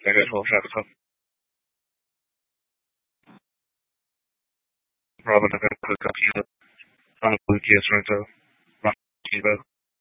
Danke, Frau Schäfer. Robin, I'm going to cook up here. I'm going to get straight to Rock.